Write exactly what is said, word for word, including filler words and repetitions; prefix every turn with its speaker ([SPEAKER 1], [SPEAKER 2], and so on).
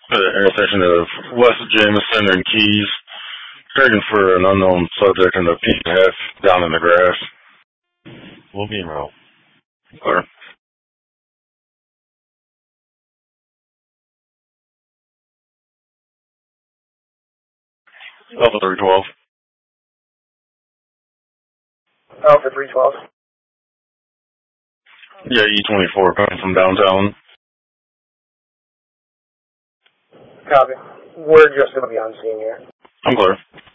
[SPEAKER 1] at the intersection of West Jameson and Keys, trading for an unknown subject in a pink half down in the grass.
[SPEAKER 2] We'll be in row.
[SPEAKER 1] Clear. Alpha three twelve.
[SPEAKER 3] Alpha three twelve.
[SPEAKER 1] Yeah, E twenty-four coming from downtown.
[SPEAKER 3] Copy. We're just going to be on scene here.
[SPEAKER 1] I'm clear.